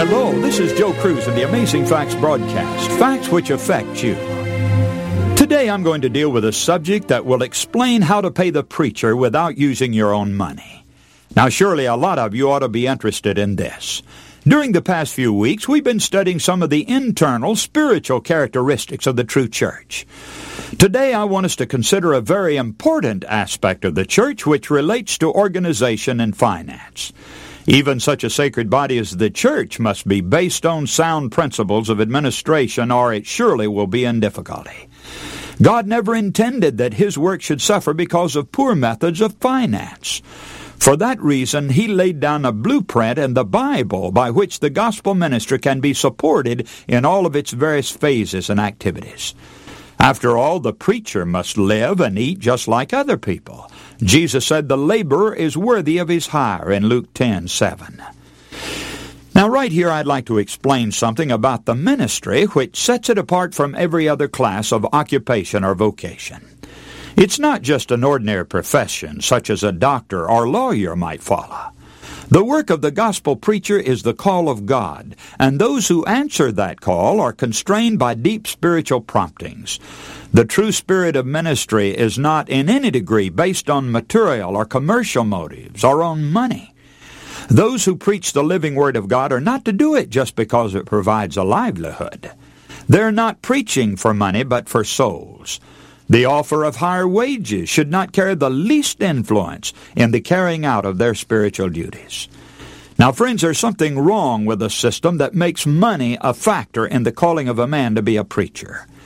Hello, this is Joe Cruz in the Amazing Facts broadcast, facts which affect you. Today I'm going to deal with a subject that will explain how to pay the preacher without using your own money. Now surely a lot of you ought to be interested in this. During the past few weeks, we've been studying some of the internal spiritual characteristics of the true church. Today I want us to consider a very important aspect of the church which relates to organization and finance. Even such a sacred body as the church must be based on sound principles of administration, or it surely will be in difficulty. God never intended that His work should suffer because of poor methods of finance. For that reason, He laid down a blueprint in the Bible by which the gospel ministry can be supported in all of its various phases and activities. After all, the preacher must live and eat just like other people. Jesus said the laborer is worthy of his hire in Luke 10:7. Now right here I'd like to explain something about the ministry which sets it apart from every other class of occupation or vocation. It's not just an ordinary profession such as a doctor or lawyer might follow. The work of the gospel preacher is the call of God, and those who answer that call are constrained by deep spiritual promptings. The true spirit of ministry is not in any degree based on material or commercial motives or on money. Those who preach the living Word of God are not to do it just because it provides a livelihood. They're not preaching for money but for souls. The offer of higher wages should not carry the least influence in the carrying out of their spiritual duties. Now, friends, there's something wrong with a system that makes money a factor in the calling of a man to be a preacher.